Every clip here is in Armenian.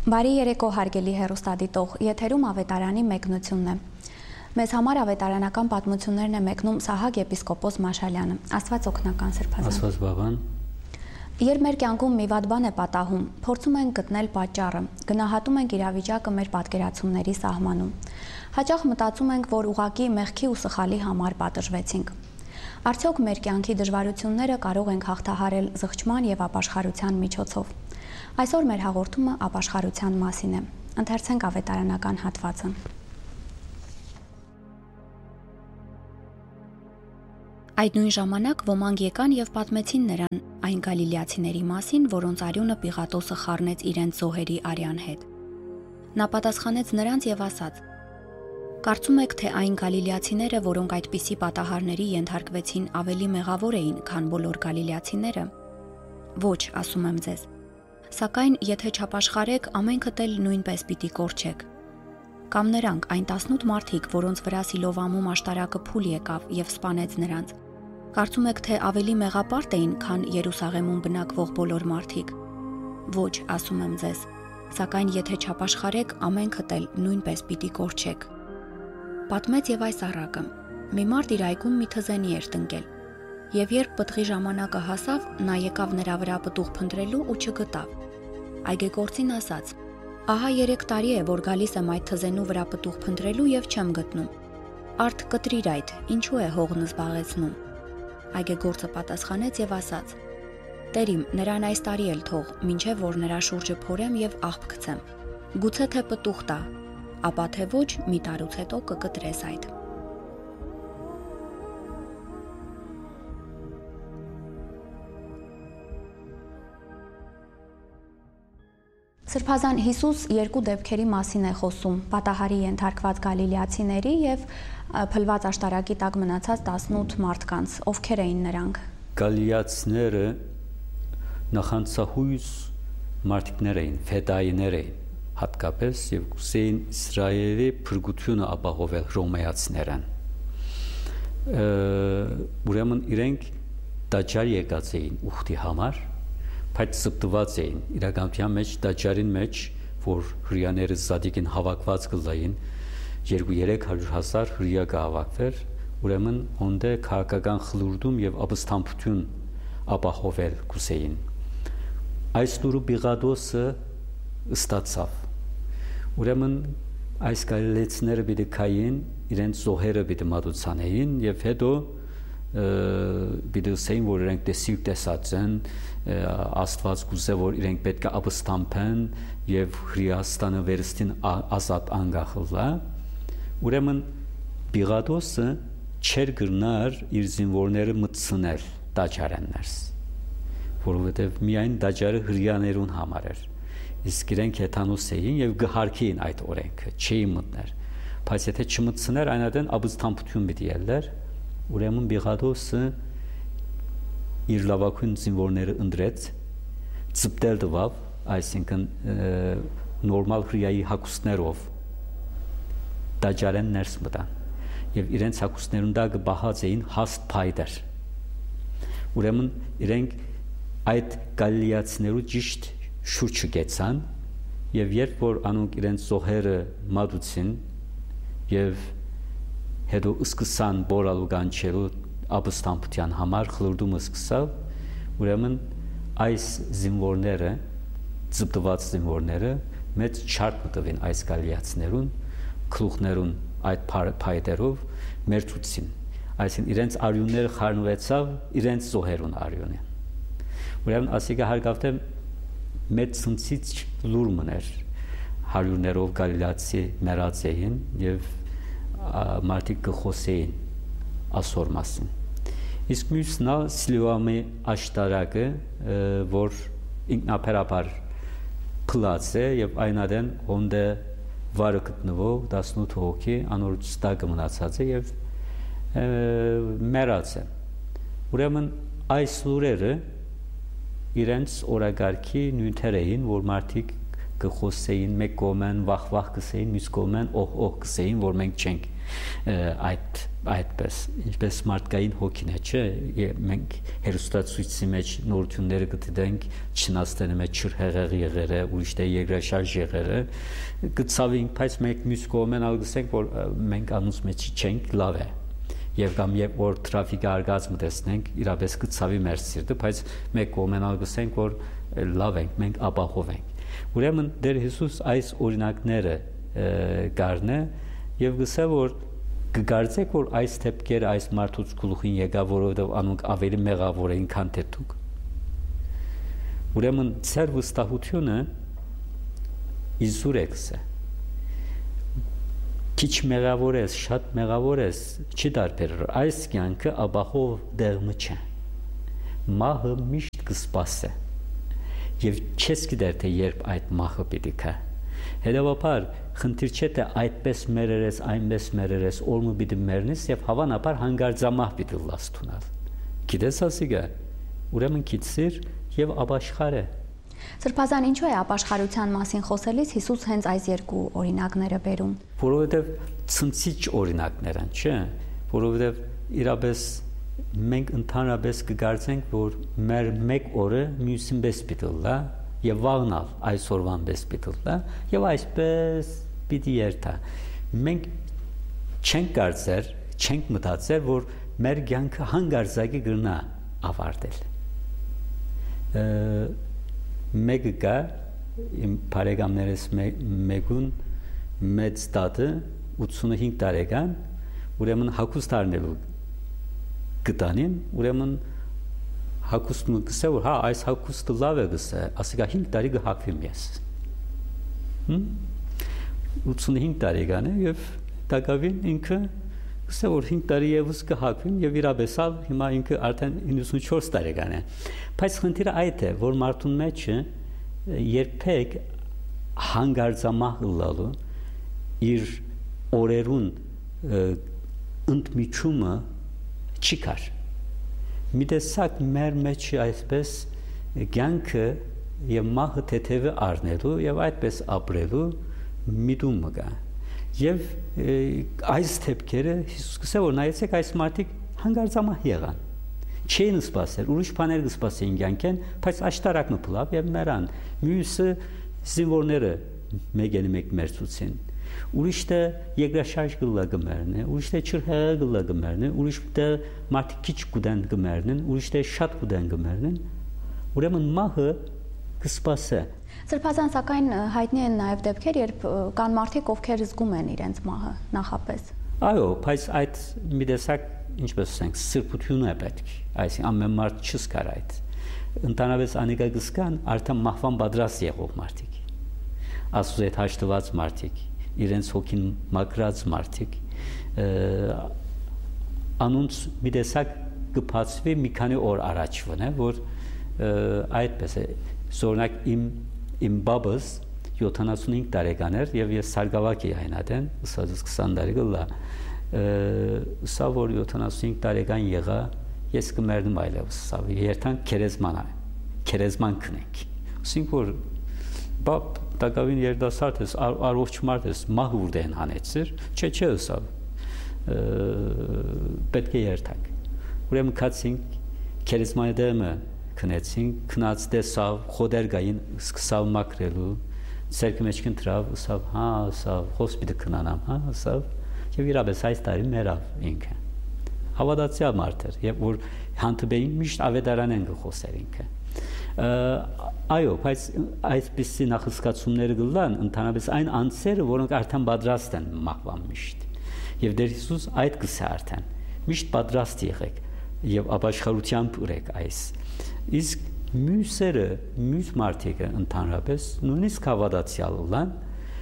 Բարի երեկո հարգելի հեռուստադիտող, եթերում ավետարանի մեկնությունն է։ Մեզ համար ավետարանական պատմություններն է մեկնում Սահակ եպիսկոպոս Մաշալյանը։ Աստված օգնական Սրբազան։ Աստված բավան։ Երբ մեր կյանքում մի վատ բան է պատահում, փորձում ենք գտնել պատճառը, գնահատում ենք իրավիճակը մեր պատկերացումների սահմանում։ Հաճախ մտածում ենք, որ ուղղակի մեղքի ու սխալի համար պատժվեցինք։ Արդյոք մեր կյանքի դժվարությունները կարող ենք հաղթահարել զղջման եւ ապաշխարության միջոցով։ Այսօր մեր հաղորդումը ապաշխարության մասին է։ Ընթերցենք ավետարանական հատվածը։ Այդ նույն ժամանակ ոմանք եկան եւ պատմեցին նրան այն գալիլեացիների մասին, որոնց արյունը Պիղատոսը խառնեց իրենց զոհերի արյան հետ։ Նա պատասխանեց նրանց եւ ասաց. Կարծում եք, թե այն գալիլեացիները, որոնք այդպիսի պատահարների ենթարկվեցին, ավելի մեղավոր էին, քան բոլոր գալիլեացիները։ Ոչ, ասում եմ ձեզ։ Սակայն, եթե չապաշխարեք, ամենքդ էլ նույնպես պիտի կորչեք։ Կամ նրանք, այն 18 մարդիկ, որոնց վրա Սիլովամում աշտարակը փուլ եկավ եւ սպանեց նրանց։ Կարծում եք, թե ավելի մեղապարտ էին, քան Երուսաղեմում բնակվող բոլոր մարդիկ։ Ոչ, ասում եմ ձեզ։ Սակայն, եթե չապաշխարեք, ամենքդ էլ նույնպես պիտի կորչեք։ Պատմեց եւ այս առակը. մի մարդ իր այգում մի թզենի էր տնկել։ Եվ երբ պտղի ժամանակը հասավ, նա եկավ նրա վրա պտուղ փնտրելու ու չգտավ։ Այգեգործին ասաց. Ահա 3 տարի է, որ գալիս եմ այդ թզենու վրա պտուղ փնտրելու եւ չեմ գտնում։ Արդ կտրիր այդ, ինչու է հողն զբաղեցնում։ Այգեգործը պատասխանեց եւ ասաց. Տերիմ, նրան այս տարի էլ թող, մինչեւ որ նրա շուրջը փորեմ եւ աղբ գցեմ։ Գուցե թե պտուղ տա, ապա թե ոչ, մի տարուց հետո կկտրես այդ։ Սրբազան Հիսուս երկու դեպքերի մասին է խոսում՝ պատահարի ենթարկված գալիլեացիների եւ փլված աշտարակի տակ մնացած 18 մարդկանց։ Ովքեր էին նրանք։ Գալիլեացիները նախանցահույս մարդիկներ էին, ֆեդայիներ էին, հատկապես եւ կուսեին Իսրայելի փրկությունը ապահովել ռոմեացիներն։ Ուրեմն իրենք դաջար եկած էին ուխտի համար, բայց սպտված էին իրականության մեջ դաջարին մեջ, որ հրեաները զադիկին հավաքված կլային 200-300,000 հրեա կհավաքվեր, ուրեմն հոնդե քաղաքական խլուրդում եւ ապստամբություն ապահովել կուսեին։ Այս դուրը Պիղատոսը ստացավ։ Ուրեմն այս գալիլեացիները պիտի կային, իրենց զոհերը պիտի մատուցանեին եւ հետո պիտի ասեին, որ իրենք տեսիք տեսած են, Աստված կուզե, որ իրենք պետք է ապստամբեն եւ Հրեաստանը վերստին ազատ անգախլա։ Ուրեմն Պիղատոսը չեր գրնար իր զինվորները մտցնել դաջարեններս, որովհետեւ միայն դաջարը հրեաներուն համար էր։ Իսկ իրենք հեթանոս էին եւ գհարքին այդ օրենքը, չէին մտներ։ Բայց եթե չմտցներ, այնադեն ապստամբություն պիտի ելներ, ուրեմն Պիղատոսը իր լավագույն զինվորները ընդրեց, ծպտել տվավ, այսինքն նորմալ հրեայի հագուստներով դաջարեն ներս մտան եւ իրենց հագուստներուն դակը բահած էին հաստ փայտեր։ Ուրեմն իրենք այդ գալիլեացիներու ճիշտ շուրջը գեցան եւ երբ որ անոնք իրենց զոհերը մատուցին եւ հետո սկսան բորալու կանչելու ապստամբության համար խլուրդումը սկսավ, ուրեմն այս զինվորները, ծպտված զինվորները մեծ չարք մտվին այս գալիլեացիներուն, գլուխներուն այդ փայտերով մերթուցին, այսինքն իրենց արյունները խառնվեցավ իրենց զոհերուն արյունը։ Ուրեմն ասիկա հարգավտե մեծ ցնցիչ լուր մներ, հարյուրներով գալիլեացի մեռած էին եւ մարդիկ կխոսեին ասոր մասին։ Իսկ մյուսն է Սիլովամի աշտարակը, որ ինքնաբերաբար փլած է եւ այնադեն հոնդե վարը գտնվող 18 հոգի անորոց տակը մնացած է եւ մեռած է։ Ուրեմն այս լուրերը իրենց օրագարկի նյութեր էին, որ մարդիկ կխոսեին, մեկ կողմեն վախ կսեին, մյուս կողմեն օհ կսեին, որ մենք չենք այդպես, ինչպես մարդկային հոգին է, չէ, մենք հերոստացույցի մեջ նորությունները կդիտենք, չնաստենի մեջ չրհեղեղ եղերը, ուրիշ դե երկրաշարժ եղերը, կցավին, բայց մենք մյուս կողմեն ալգսենք, որ մենք անուս մեջ չենք, լավ է, եւ կամ երբ որ տրաֆիկը արգածը տեսնենք, իրապես կցավի մեր սիրտը, բայց մեկ կողմեն ալգսենք, որ լավ ենք, մենք ապահով ենք։ Ուրեմն Տեր Հիսուս այս օրինակները գարնե եւ գսե որ կգարձեք որ այս թեփքերը այս մարդուց գլուխին եկավ որովհետեւ անոնք ավելի մեղավոր էին քան թե դուք։ Ուրեմն ծեր վստահությունը իզուր է գսե։ Քիչ մեղավոր ես, շատ մեղավոր ես, չի դարբեր այս կյանքը ապահով դեղը չէ։ Մահը միշտ կսպասե։ Եվ չես գիտեր թե երբ այդ մահը պիտի գա։ Հետևաբար խնդիր չէ թե այդպես մերերես, այնպես մերերես, օրը պիտի մեռնես եւ հավանաբար հանգարձամահ պիտի լաստունալ։ Գիտես ասիգա, ուրեմն քիծիր եւ ապաշխար է։ Սրբազան ինչու է ապաշխարության մասին խոսելիս Հիսուս հենց այս երկու օրինակները բերում։ Որովհետեւ ցնցիչ օրինակներ են, չէ՞, որովհետեւ իրապես մենք ընդհանրապես կգարձենք, որ մեր մեկ օրը մյուսին պես պիտի լա եւ վաղնալ այսօրվան պես պիտի լա եւ այսպես պիտի երթա։ Մենք չենք կարծեր, չենք մտածեր, որ մեր կյանքը հանգարձակի գրնա ավարտել։ Մեկը կա իմ բարեկամներս մեկուն մեծ տատը 85 տարեկան, ուրեմն հագուստ առնելու գտանին, ուրեմն հագուստը գսե որ հա այս հագուստը լավ է գսե, ասիկա 5 տարի կհագվեմ ես։ 85 տարեկան է եւ տակավին ինքը գսե որ 5 տարի եւս կհագվեմ եւ իրաբեսալ հիմա ինքը արդեն 94 տարեկան է։ Բայց խնդիրը այդ է, որ մարդուն մեջ երբեք հանգարձամահ լալու իր օրերուն ընդմիջումը չի կար։ Մի տեսակ մեր մեջ այսպես կյանքը եւ մահը թեթևը առնելու եւ այդպես ապրելու միտումը կա։ Եվ այս թեփքերը Հիսուս գսե որ նայեցեք այս մարդիկ հանգարձամահ եղան։ Չէին սպասել, ուրիշ բաներ կսպասեին կյանքեն, բայց աշտարակը փլավ եւ մեռան։ Մյուսը զինվորները մեկ մերցուցին։ Ուրիշը երկրաշարժ գլագմերն է, ուրիշը չրհեղը գլագմերն է, ուրիշը մարդիկ քիչ կուդեն գմերն, ուրիշը շատ կուդեն գմերն։ Ուրեմն մահը կսպասե։ Սրբազան սակայն հայտնի են նաև դեպքեր, երբ կան մարդիկ, ովքեր զգում են իրենց մահը նախապես։ Այո, բայց այդ մի տեսակ, ինչպես ասենք, սրբություն է պետք։ Այսինքն ամեն մարդ չզգար այդ։ Ընդհանրապես անիկա գսկան արդեն մահվան պատրաստ եղող մարդիկ։ Աստծո հետ հաշտված մարդիկ, իրենց հոգին մաքրած մարդիկ, անոնց մի տեսակ կփածվի մի քանի օր առաջվն է, որ այդպես է։ Օրինակ իմ բաբս 75 տարեկան էր եւ ես Սարգսակի այնադեն, ըստ 20 տարի գլա, սա որ 75 տարեկան եղա, ես կմեռնում այլևս, սա երթան քերեզման կնենք։ Ասենք որ բաբ տակավին երդասարդ ես, առողջ մարդ ես, մահ ուրդեն հանեցիր, չէ, սա պետք է երթանք։ Ուրեմն կացինք քերեզմանի դեմը քնեցինք, քնած տեսավ, խոդեր գային, սկսավ մաքրելու, ցերկի մեջ կընտրավ, ասավ, հա, ասավ, հոսպիտը քնանամ, հա, ասավ, եւ իրապես այս տարի մեռավ ինքը։ Հավատացյալ մարդ էր, եւ որ հանդիպեին միշտ ավետարան են գխոսեր ինքը։ Այո, բայց այսպիսի նախասկացումները գլան, ընդհանրապես այն անձերը, որոնք արդեն պատրաստ են մահվան միշտ։ Եվ Տեր Հիսուս այդ գսե արդեն, միշտ պատրաստ եղեք եւ ապաշխարությամբ ուրեք այս։ Իսկ մյուսերը, մյուս մարդիկը ընդհանրապես նույնիսկ հավատացյալ լան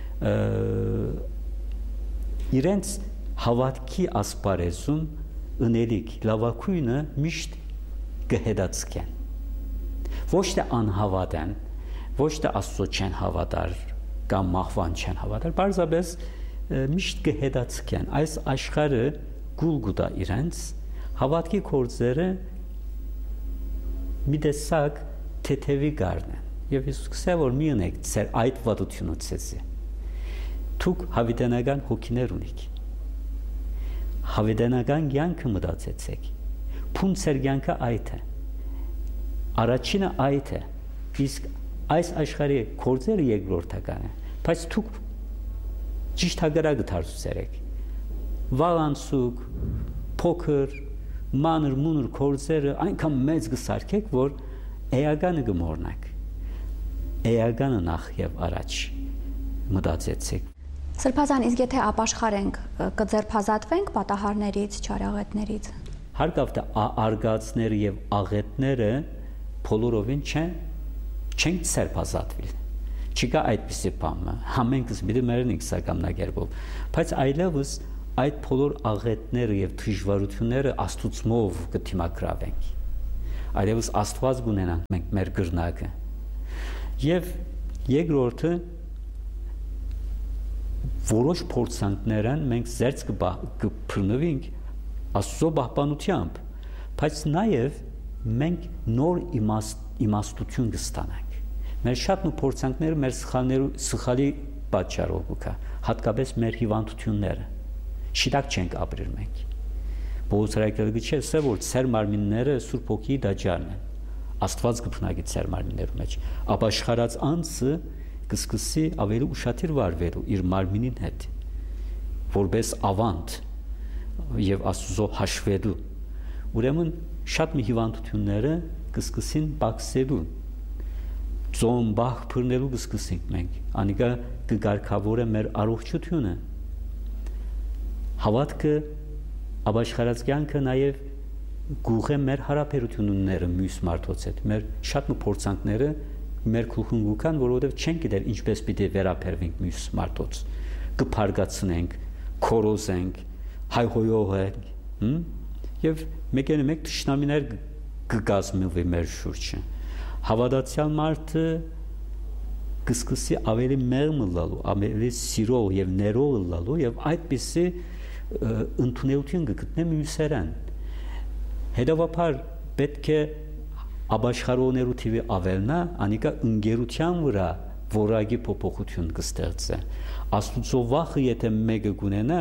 իրենց հավատքի ասպարեզում ընելիք լավակույնը միշտ կհետացկեն։ Ոչ թե անհավատ են, ոչ թե Աստծո չեն հավատար կամ մահվան չեն հավատար, բարձրապես միշտ կհետացկեն։ Այս աշխարհը գուլ գուտա իրենց հավատքի գործերը մի տեսակ թեթևի գարն են։ Եվ Հիսուս սկսե որ մի ունեք ծեր այդ վատությունը ցեցի։ Դուք հավիտենական հոգիներ ունիք։ Հավիտենական կյանքը մտածեցեք։ Փունցեր կյանքը այդ է։ Առաջինը այդ է։ Իսկ այս աշխարհի կորձերը երկրորդական է։ Բայց դուք ճիշտ հագարակը դարձրեք։ Վաղանցուկ, փոքր, մանր մունր կորձերը այնքան մեծ կսարքեք, որ էականը կմոռնաք։ Էականը նախ եւ առաջ մտածեցեք։ Սրբազան, իսկ եթե ապաշխարենք, կձերբազատվենք պատահարներից, չարաղետներից։ Հարկավ արգածները եւ աղետները բոլորովին չեն ձերբազատվել։ Չկա այդպիսի բան։ Համենքս մի դերն ենք սակամնագերբով, բայց այլևս այդ բոլոր աղետները եւ դժվարությունները Աստծուով կդիմակրավենք։ Այլևս Աստված գունենանք մենք մեր գրնակը։ Եվ երկրորդը որոշ փորձանքներն մենք զերծ կփրնվենք Աստծո պահպանությամբ, բայց նաեւ մենք նոր իմաստություն կստանանք։ Մեր շատ նույն փորձանքները մեր սխալի պատճառով կա, հատկապես մեր հիվանդությունները։ Շիտակ չենք ապրել մենք։ Բողոքարակելը չէ, սա որ ծեր մարմինները Սուրբ Հոգի դաջարն են։ Աստված կփնագի ծեր մարմիններու մեջ։ Ապաշխարած անձը կսկսի ավելի ուշադիր վարվելու իր մարմինին հետ, որպես ավանդ եւ Աստծո հաշվելու։ Ուրեմն շատ մի հիվանդությունները կսկսին բացելու։ Ծոմ բախ բռնելու կսկսենք մենք։ Անիկա կգարկավորե մեր առողջությունը։ Հավատքը ապաշխարած կյանքը նաև գուղե մեր հարաբերությունները մյուս մարդոց հետ, մեր շատ մի փորձանքները մեր գլխուն գուքան, որովհետև չենք գիտեր ինչպես պիտի վերաբերվենք մյուս մարդոց, կփարգացնենք, քորոզենք, հայհոյողենք, եւ մեկ թշնամիներ կգազմվի մեր շուրջը։ Հավատացյալ մարդը կսկսի ավելի մեղմ լալու, ավելի սիրող եւ ներող լալու եւ այդպիսի ընդունելություն կգտնե մյուսերան։ Հետևաբար պետք է ապաշխարողներու թիվը ավելնա, անիկա ընկերության վրա որակի փոփոխություն կստեղծե։ Աստուծո վախը եթե մեկը գունենա,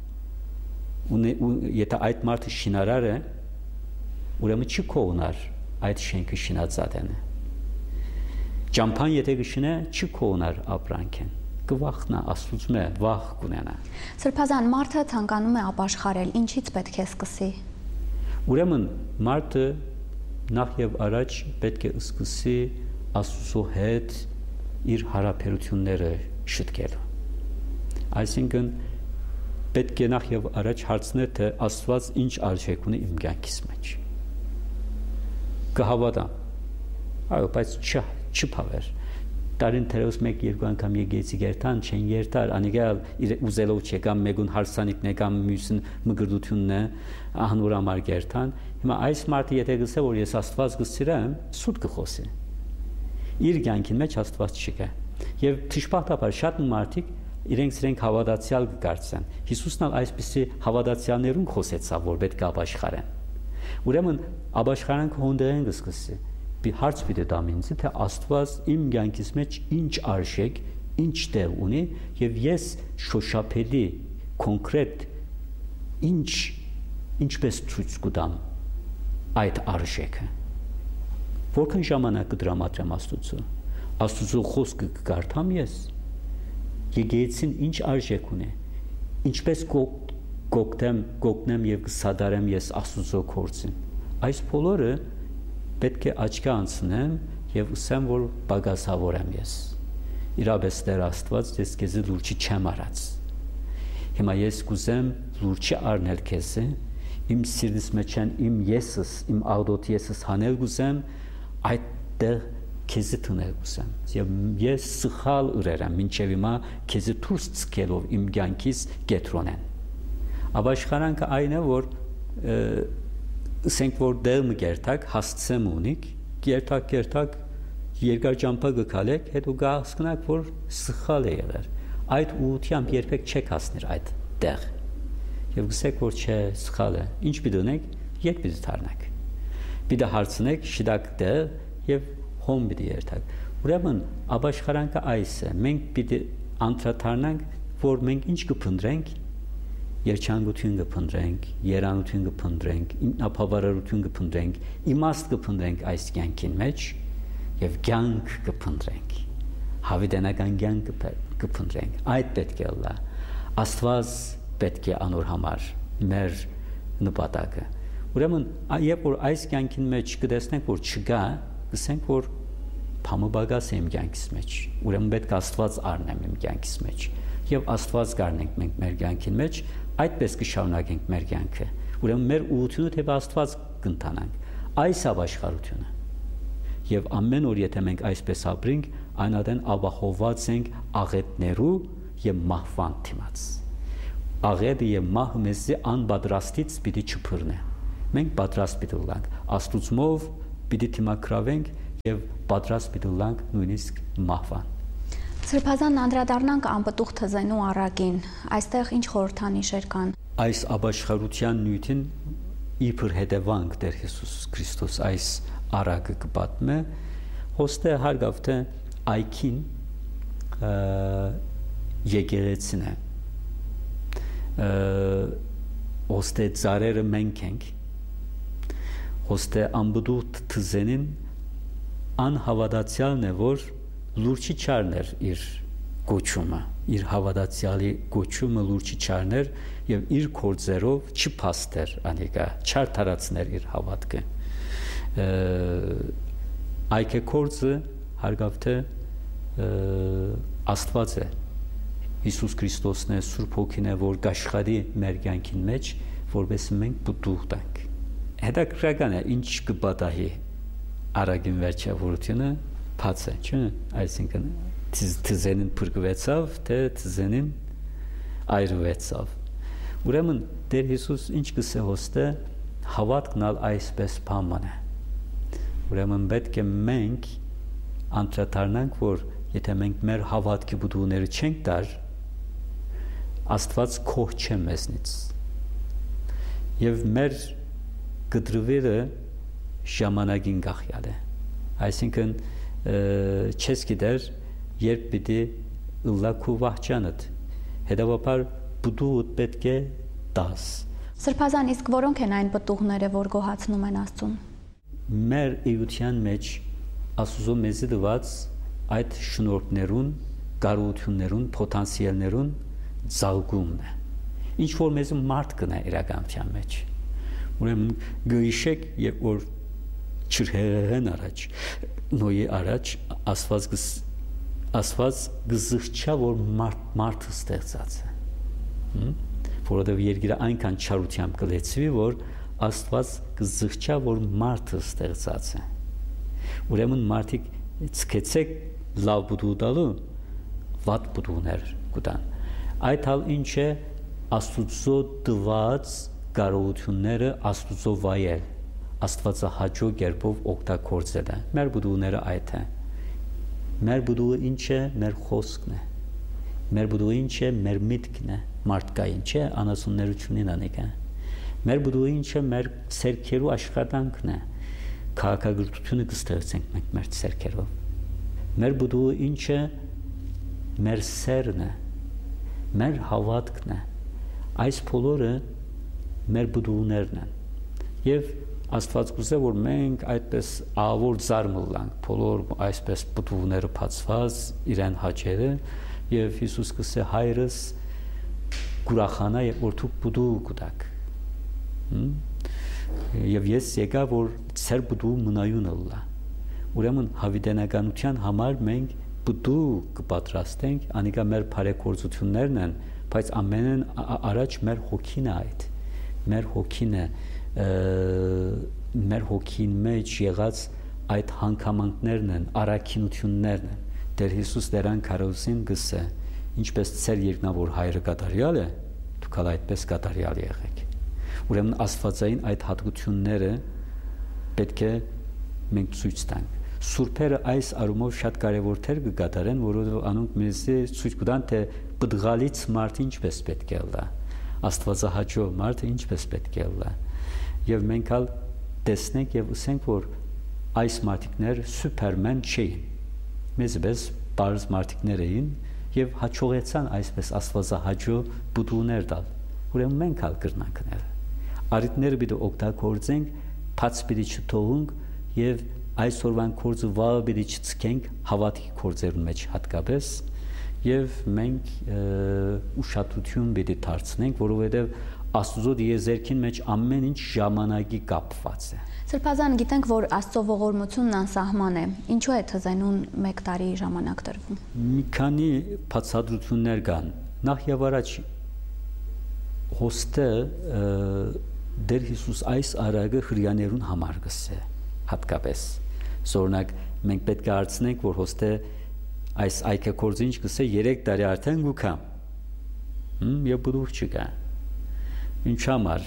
եթե այդ մարդը շինարար է, ուրեմն չի կողնար այդ շենքը շինածատենը։ Ճամփան եթե գշինե, չի կողնար ապրանքեն։ Կվախնա Աստուծո վախ կունենա։ Սրբազան, մարդը ցանկանում է ապաշխարել, ինչից պետք է սկսի։ Ուրեմն մարդը նախ եւ առաջ պետք է սկսի Աստծո հետ իր հարաբերությունները շտկելու։ Այսինքն պետք է նախ եւ առաջ հարցնել թե Աստված ինչ արժեք ունի իմ կյանքիս մեջ։ Կհավատամ։ Այո, բայց չփավեր։ Տարին թերևս 1-2 անգամ եկեցի գերտան, չեն երթար, անիկալ իր ուզելով չեկամ մեկուն հարսանիքն եկամ մյուսին մգրդությունն է, անոր համար գերտան։ Հիմա այս մարդը եթե գսե որ ես Աստված գսիրեմ, սուտ կխոսի։ Իր կյանքին մեջ Աստված չկա։ Եվ թշպախտաբար շատ մարդիկ իրենք հավատացյալ կգարցան։ Հիսուսն ալ այսպիսի հավատացյալներուն խոսեցավ, որ պետք է ապաշխարեն։ Ուրեմն ապաշխարանքը հոնդերեն կսկսի։ Հարց պիտի տամ ինձ, թե Աստված իմ կյանքիս մեջ ինչ արժեք, ինչ տեղ ունի եւ ես շոշափելի կոնկրետ ինչպես ցույց կտամ այդ արժեքը։ Որքան ժամանակ կդրամատրեմ Աստծո խոսքը կկարդամ ես։ Եկեղեցին ինչ արժեք ունի, ինչպես գոգնեմ եւ կսադարեմ ես Աստծո գործին։ Այս բոլորը պետք է աչքի անցնեմ եւ ուսեմ որ բագասավոր եմ ես։ Իրապես Տեր Աստված ես քեզ լուրջ չեմ արած։ Հիմա ես կուզեմ լուրջ առնել քեզ, իմ սիրտիս մեջ իմ եսս, իմ աղդոտ եսս հանել կուզեմ, այդտեղ քեզ տնել կուզեմ։ Եվ ես սխալ ուրերեմ, մինչև հիմա քեզ դուրս ցկելով իմ կյանքից կետրոնեն։ Ապաշխարանքը այն է, որ ասենք որ դեր մգերտակ հասցեմ ունիք, գերտակ երկար ճամփա գկալեք, հետո գահսկնակ որ սխալ է եղել։ Այդ ուությամբ երբեք չեք հասներ այդ տեղ։ Եվ գսեք որ չէ սխալ է։ Ինչ պիտի ունեք, ետ պիտի դառնաք։ Պիտի հարցնեք շիդակ տեղ եւ հոմ պիտի երթակ։ Ուրեմն ապաշխարանքը այս է, մենք պիտի անդրադառնանք, որ մենք ինչ կփնտրենք, երջանկություն կփնտրենք, երանություն կփնտրենք, ինքնաբավարարություն կփնտրենք, իմաստ կփնտրենք այս կյանքին մեջ եւ կյանք կփնտրենք, հավիտենական կյանք կփնտրենք, այդ պետք է լա, Աստված պետք է անոր համար մեր նպատակը, ուրեմն երբ որ այս կյանքին մեջ կտեսնենք, որ չկա, կսենք, որ փամուբագաս եմ կյանքից մեջ, ուրեմն պետք է Աստված առնեմ իմ կյանքից մեջ եւ Աստված գարնենք մենք մեր կյանքին մեջ, այդպես կշարունակենք մեր կյանքը, ուրեմն մեր ուղղությունը թե Աստված կընթանանք, այս ապաշխարությունը եւ ամեն օր եթե մենք այսպես ապրենք, այնադեն ապահովված ենք աղետներու եւ մահվան դիմաց, աղետը եւ մահը մեզի անպատրաստից պիտի չփռնե, մենք պատրաստ պիտի լինենք, Աստուծմով պիտի դիմակրավենք եւ պատրաստ պիտի լինենք նույնիսկ մահվան։ Սրբազան անդրադառնանք անպտուղ թզենու առակին, այստեղ ինչ խորհրդանիշեր կան։ Այս ապաշխարության նյութին իբր հետևանք Տեր Հիսուս Քրիստոս այս առակը կպատմե, հոստե հարգավ թե այքին եկեղեցին է, հոստե ծառերը մենք ենք, հոստե անպտուղ թզենին անհավատացյալն է, որ լուրջի չարներ իր գոչումը, իր հավատացյալի գոչումը լուրջի չարներ եւ իր կորձերով չփաստեր անիկա, չարթարացներ իր հավատքը։ Այքե կորձը հարգավ թե Աստված է, Հիսուս Քրիստոսն է, Սուրբ Հոգին է, որ գաշխարի մեր կյանքին մեջ, որովհետեւ մենք պտուղ տանք։ Հետաքրքրական է, ինչ կպատահի առագին վերջավորությունը բաց է, չէ՞, այսինքն թզենին փրկվեցավ, թե թզենին այրվեցավ։ Ուրեմն Տեր Հիսուս ինչ կսե հոստե հավատքն ալ այսպես բան է։ Ուրեմն պետք է մենք անդրադառնանք, որ եթե մենք մեր հավատքի բուդուները չենք տար, Աստված քոհ չէ մեզնից։ Եվ մեր գդրվերը ժամանակին գախյալ է, այսինքն չես գիտեր երբ պիտի ըլլակու վահճանդ, հետևաբար բուդուդ պետք է տաս։ Սրբազան, իսկ որոնք են այն պտուղները, որ գոհացնում են Աստծուն։ Մեր էության մեջ Աստուծո մեզի տված այդ շնորհներուն, կարողություններուն, պոտենցիալներուն զարգումն է։ Ինչ որ մեզ մարդ կնա իրականության մեջ։ Ուրեմն գիշեք եւ որ չրհեղեն առաջ նոյի առաջ Աստված գզղչա որ մարդը ստեղծած է, որովհետեւ երկիրը այնքան չարությամբ կլեցվի, որ Աստված գզղչա որ մարդը ստեղծած է։ Ուրեմն մարդիկ ցկեցեք լավ բուդու տալու վատ բուդուներ կտան։ Այդ հալ ինչ է Աստուծո տված կարողությունները Աստուծո վայել, Աստվածահաճո կերպով օգտագործել է։ Մեր բուդուները այդ է։ Մեր բուդուը ինչ է, մեր խոսքն է։ Մեր բուդուը ինչ է, մեր միտքն է, մարդկային չէ, անասուններությունին անիկա։ Մեր բուդուը ինչ է, մեր սերքերու աշխատանքն է։ Քաղաքագրությունը կստեղծենք մենք մեր սերքերով։ Մեր բուդուը ինչ է, մեր սերն է, մեր հավատքն է։ Այս բոլորը մեր բուդուներն են։ Եվ Աստված կուզե որ մենք այդպես ավոր զարմլանք, բոլոր այսպես բուդուները բացված իրեն հաճերը եւ Հիսուս կսե հայրս գուրախանա եւ որ դու բուդու կուտակ։ Եվ ես եկա որ ծեր բուդու մնայուն լա։ Ուրեմն հավիտենականության համար մենք բուդու կպատրաստենք, անիկա մեր բարեգործություններն են, բայց ամենն առաջ մեր հոգին է այդ։ Մեր հոգին է մեր հոգին մեջ եղած այդ հանգամանքներն են, առաքինություններն են։ Տեր Հիսուս դերան քարոզին գսե, ինչպես ծեր երկնավոր հայրը կատարյալ է, դուք ալ այդպես կատարյալ եղեք։ Ուրեմն աստվածային այդ հատկությունները պետք է մենք ցույց տանք։ Սուրբերը այս առումով շատ կարևոր թեր կկատարեն, որովհետև անոնք մեզ ցույց կտան, թե բդղալից մարդը ինչպես պետք է լա, աստվածահաճո մարդը ինչպես պետք է լա։ Եվ մենք ալ տեսնենք եւ ասենք, որ այս մարդիկներ սուպերմեն չէին։ մեզպես բարձ մարդիկներ էին եւ հաջողեցան այսպես աստվածահաճո բուդուներ տալ։ Ուրեմն մենք ալ կրնանքներ արիտները պիտի օգտագործենք, բաց պիտի չթողենք եւ այսօրվան կորձը վաղը պիտի չցկենք հավատքի կորձերուն մեջ հատկապես եւ մենք ուշադրություն պիտի դարձնենք, որովհետեւ Աստծո դիեզերքին մեջ ամեն ինչ ժամանակի կապված է։ Սրբազան գիտենք, որ Աստծո ողորմությունն անսահման է։ Ինչու է թզենուն 1 տարի ժամանակ տրվում։ Մի քանի բացատրություններ կան։ Նախ եւ առաջ հոստը Դեր Հիսուս այս արագը հրյաներուն համար գսե հատկապես զորնակ մենք պետք է հարցնենք որ հոստը այս այգեկորձը ինչ գսե 3 տարի արդեն գուքամ եւ բուդուր չկա ինչ համար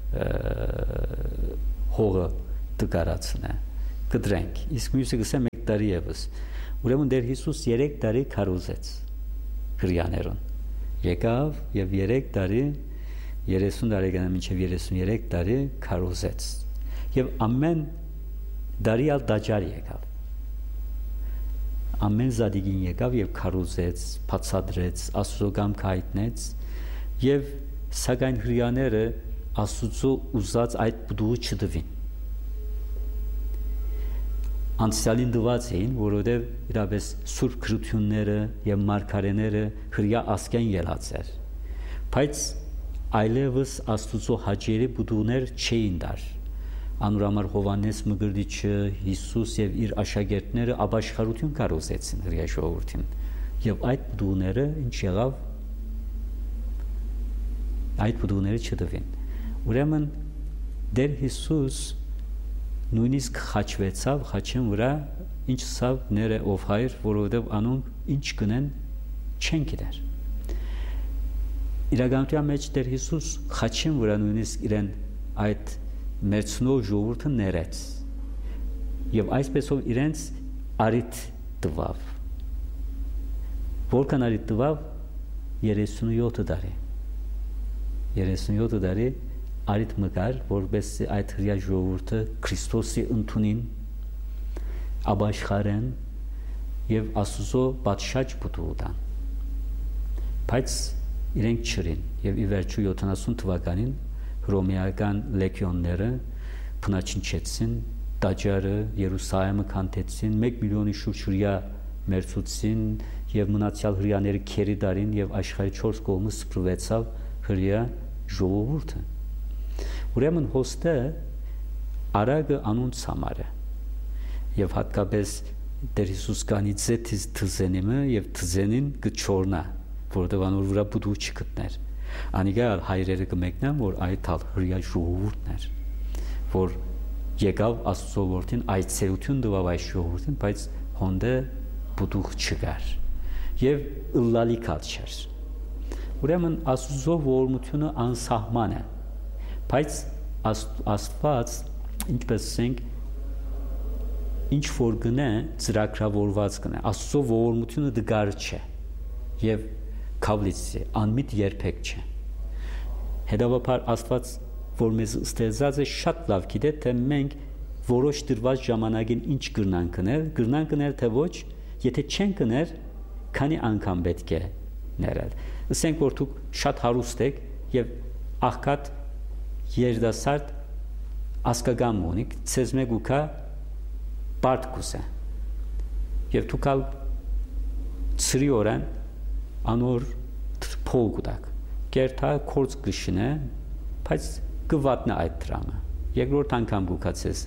հողը դգարացնե կդրենք իսկ մյուսը գսե 1 տարի եւս ուրեմն Դեր Հիսուս 3 տարի քարոզեց հրյաներուն եկավ եւ 3 տարի 30 տարեկանը մինչև 33 տարի քարոզեց եւ ամեն դարի ալ դաջար եկավ ամեն զադիգին եկավ եւ քարոզեց բացադրեց Աստծո կամքը հայտնեց եւ սակայն հրյաները Աստծո ուզած այդ բուդուը չդվին անցյալին դված էին որովհետեւ իրապես սուրբ քրությունները եւ մարգարեները հրյա ասկեն ելած էր բայց այլևս Աստուծո հաճերի բուդուներ չէին դար անուրամար Հովանես Մգրդիչը Հիսուս եւ իր աշակերտները ապաշխարություն կարողացեցին հրյա ժողովրդին եւ այդ բուդուները ինչ եղավ այդ բուդուները չդվին ուրեմն Դեր Հիսուս նույնիսկ խաչվեցավ խաչեն վրա ինչ սավ ները ով հայր որովհետեւ անոնք ինչ կնեն չեն գիտեր Իրականության մեջ Տեր Հիսուս խաչին վրա նույնիսկ իրեն այդ մերցնող ժողովուրդը ներեց եւ այսպեսով իրենց արիտ տվավ որքան արիտ տվավ 37 տարի 37 տարի արիտ մկար որովհետեւ այդ հրյա ժողովուրդը Քրիստոսի ընդունին ապաշխարեն եւ Աստծո պատշաճ բուդուդան բայց իրենք չրին եւ ի վերջո 70 թվականին հռոմեական լեգիոնները փնաչնչեցին տաճարը Երուսաղեմը քանդեցին 1 միլիոնի շուրջ հրյա մերցուցին եւ մնացյալ հրյաները քերի դարին եւ աշխարհի 4 կողմը սփռվեցավ հրյա ժողովուրդը ուրեմն հոստը արագը անոնց համար է եւ հատկապես Տեր Հիսուս կանի ձեթից թզենիմը եւ թզենին կչորնա որովհետև անոր վրա բուդու չգտներ անիկա հայրերը կմեկնան որ այդ հրյա ժողովուրդն էր որ եկավ Աստծո որդին այցելություն տվավ այս ժողովրդին բայց հոնդը բուդու չկար եւ ըլլալի կալ չէր ուրեմն Աստծո ողորմությունը անսահման է բայց Աստված ինչպես ասենք ինչ որ գնե ծրագրավորված գնե Աստծո ողորմությունը դգար չէ եւ Քավլիցի անմիտ երբեք չէ հետևաբար Աստված որ մեզ ստեղծած է շատ լավ գիտե թե մենք որոշ դրված ժամանակին ինչ կրնան կներ թե ոչ եթե չեն կներ քանի անգամ պետք է ներել ասենք որ դուք շատ հարուստ եք եւ աղքատ երդասարդ ասկագամ ունիք ցեզ մեկ ուքա բարդ կուսե եւ դուք ալ ծրի օրան անոր փողուտակ կերտա կորց գշնե բայց գվատնա այդ դրամը երկրորդ անգամ գուքացես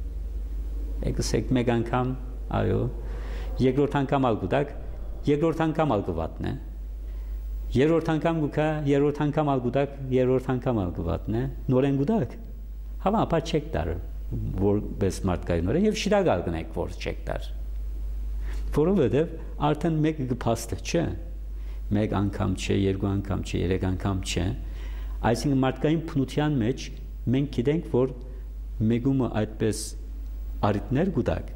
եկսեք մեկ անգամ այո երկրորդ անգամ ալ գուտակ երկրորդ անգամ ալ գվատնե երրորդ անգամ գուքա երրորդ անգամ ալ գուտակ երրորդ անգամ ալ գվատնե նորեն գուտակ հավանաբար չեք տար որպես մարդկային նորեն եւ շիրագալ գնեք որ չեք տար որովհետեւ արդեն մեկ գփաստը չէ մեկ անգամ չէ, երկու անգամ չէ, երեք անգամ չէ։ Այսինքն մարդկային փնության մեջ մենք գիտենք, որ մեգումը այդպես արիտներ գուտակ։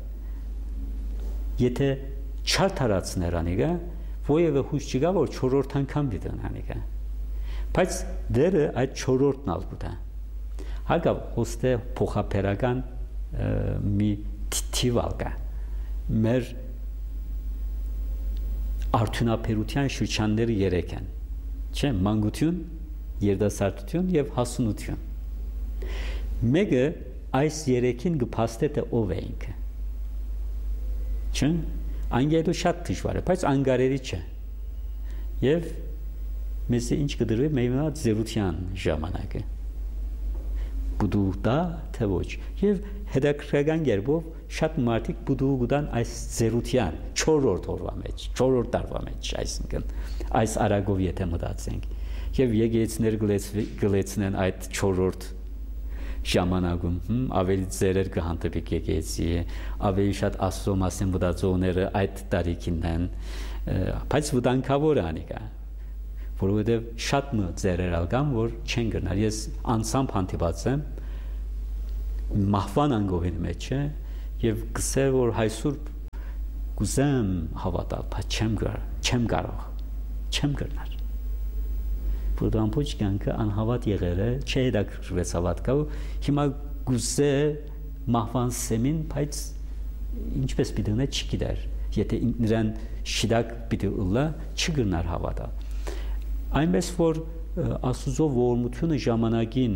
Եթե չարթարացներ անիկա, ովևէ հույս չկա, որ 4-րդ անգամ դիտեն անիկա։ Բայց դերը այդ 4-րդն ալ գուտա։ Հակավ ոստե փոխապերական մի թիվալ կա։ Մեր արդյունաբերության շրջանները 3 են, չէ՞, մանկություն, երիտասարդություն եւ հասունություն։ Մեկը այս 3-ին կփաստե թե ով է ինքը։ Չէ՞, անգերու շատ դժվար է, բայց անգարերի չէ։ Եվ մեզ ինչ կդրվի մենա զերության ժամանակը։ Բուդու դա թե ոչ։ Եվ հետաքրքրական կերպով շատ մարդիկ բուդու գտան այս զերության 4-րդ օրվա մեջ, 4-րդ տարվա մեջ, այսինքն այս արագով եթե մտածենք։ Եվ եկեղեցիներ գլեցնեն այդ 4-րդ ժամանակում ավելի ծերեր կհանդիպի եկեղեցի, ավելի շատ Աստծո մասին մտածողները այդ տարիքին են, բայց վտանգավոր անիկա, որովհետև շատ ծերեր ալգան, որ չեն գնալ։ Ես անցամբ հանդիպած եմ մահվան անգողին մեջ է եւ գսեր որ հայսուր գուզեմ հավատալ, բայց չեմ գնալ։ Որտեղ ամբողջ կյանքը անհավատ եղել է, չհետաքրքրվեց հավատքով, հիմա գուզե մահվան սեմին, բայց ինչպես պիտի ունե չգիտեր, եթե նրան շիդակ պիտի ուլա, չգնար հավատալ։ Այնպես որ Աստծո ողորմությունը ժամանակին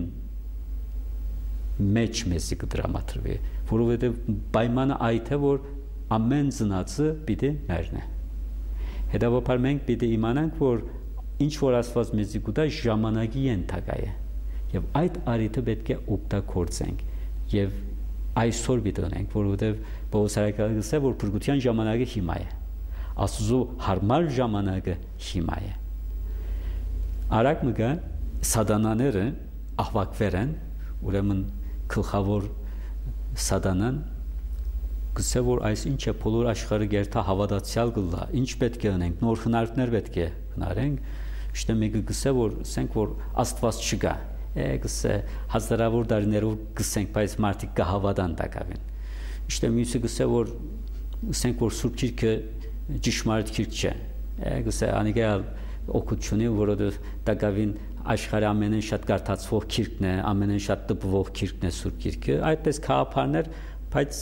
մեջ մեզի կդրամատրվի, որովհետև պայմանը այդ է, որ ամեն ծնածը պիտի մեռնի։ Հետևաբար մենք պիտի իմանանք, որ ինչ որ Աստված մեզի կուտա ժամանակի ենթակա է, եւ այդ արիթը պետք է օգտագործենք եւ այսօր պիտի ունենք, որովհետև Պողոս արաքյալը գսե, որ փրկության ժամանակը հիմա է, Աստծո հարմար ժամանակը հիմա է։ Արագ մգա սատանաները ահվակվեր են, ուրեմն գլխավոր սատանան գսե որ այս ինչ է բոլոր աշխարհը գերտա հավատացյալ գլա, ինչ պետք է անենք, նոր հնարքներ պետք է հնարենք, իշտե մեկը գսե որ ասենք որ Աստված չկա, գսե հազարավոր տարիներով գսենք, բայց մարդիկ կհավատան տակավին։ Իշտե մյուսը գսե որ ասենք որ Սուրբ Գիրքը ճշմարիտ գիրք չէ, գսե անիկալ օգուտունի, որովհետև տակավին աշխարհի ամենեն շատ կարդացվող գիրքն է, ամենեն շատ տպվող գիրքն է Սուրբ Գիրքը, այդպես քաղաքարներ, բայց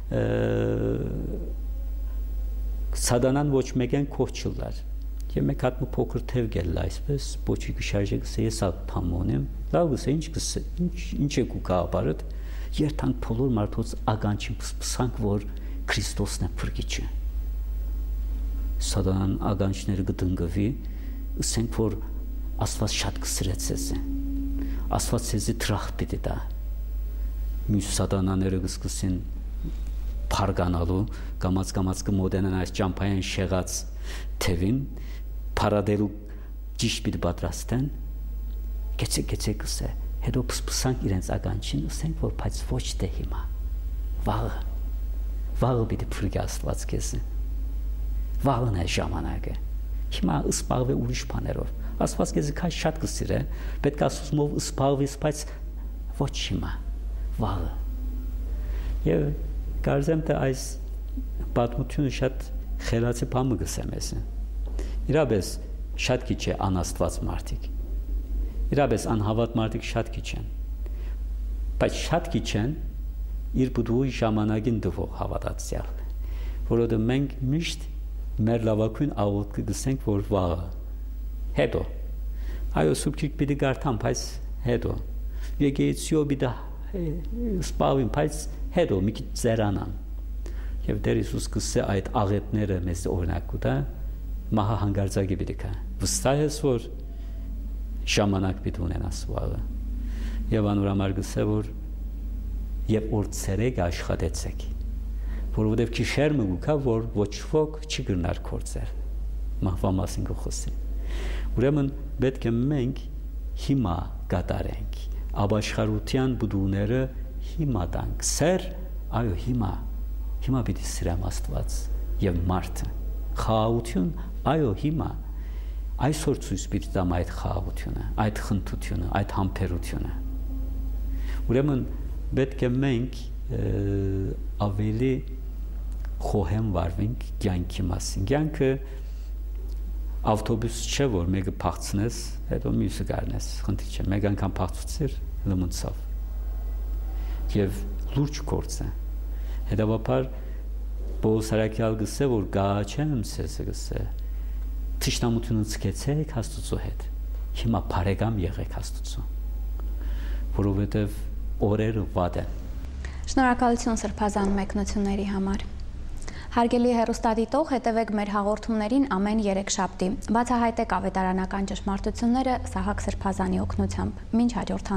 սատանան ոչ մեկեն կողչուլար։ Եվ մեկ հատ փոքր թև գել այսպես, ոչի գշարժե գսե ես ափամոնեմ, լավ գսե ինչ է կուկաբարդ, երթանք բոլոր մարդոց ագանչին պսպսանք, որ Քրիստոսն է փրկիչը։ Սատանան ագանչները գտնգվի, ասենք որ Աստված շատ կսրեց ես է, Աստված եզի տրախ պիտի դա, մյուս սատանաները գսկսին փարգանալու, կամաց կմոտենան այս ճամփային շեղած թևին, փարադելու ճիշտ պիտի պատրաստեն, գեցե գսե, հետո պսպսանք իրենց ականջին, ասենք որ բայց ոչ թե հիմա, վաղը պիտի փրկի Աստված քեզ, վաղն է ժամանակը, հիմա ըսպաղվե ուրիշ բաներով, Աստված քեզ քաշ շատ կսիրե, պետք է Աստծով ըսպաղվես, բայց ոչ հիմա, վաղը։ Եվ կարծեմ թե այս պատմությունը շատ խելացի բան գսեմ ես։ Իրապես շատ քիչ է անաստված մարդիկ։ Իրապես անհավատ մարդիկ շատ քիչ են։ Բայց շատ քիչ են իր բուդուի ժամանակին դվող հավատացյալ։ Որովհետև մենք միշտ մեր լավագույն աղոթքը գսենք որ վաղը։ Հետո այո Սուրբ Գիրք պիտի կարդամ, բայց հետո եկեղեցիով պիտի սպառվեմ, բայց հետո մի քիչ ծերանամ։ Եվ Տեր Հիսուս կսե այդ աղետները մեզ օրինակ կտա, մահա հանգարձակի պիտի կա։ Վստահ ես որ ժամանակ պիտի ունենաս վաղը։ Եվ անորամար գսե որ եւ որ ցերեկ աշխատեցեք, որովհետեւ քիշերմը գուքա որ ոչ ոք չի գնար կործեր։ Մահվա մասին գխոսի։ Ուրեմն պետք է մենք հիմա կատարենք ապաշխարության բուդուները հիմա տանք սեր այո հիմա պիտի սիրեմ Աստված եւ մարդը խաղաղություն այո հիմա այսօր ցույց պիտի տամ այդ խաղաղությունը այդ խնդությունը այդ համբերությունը ուրեմն պետք է մենք ավելի խոհեմ վարվենք կյանքի մասին կյանքը ավտոբուս չէ որ մեկը փախցնես հետո մյուսը գարնես խնդիր չէ մեկ անգամ փախցուցիր լմունցավ եւ լուրջ գործ է հետաբար Պողոս արաքյալ գսե որ գաչեմ ցես գսե Թշնամությունը ցկեցեք Աստծո հետ։ Հիմա բարեկամ եղեք Աստծո, որովհետև օրերը վատ են։ Շնորհակալություն սրբազան մեկնությունների համար։ Հարգելի հեռուստադիտող, հետևեք մեր հաղորդումներին ամեն երեքշաբթի։ Բացահայտեք ավետարանական ճշմարտությունները Սահակ Սրբազանի օգնությամբ։ Մինչ հաջորդ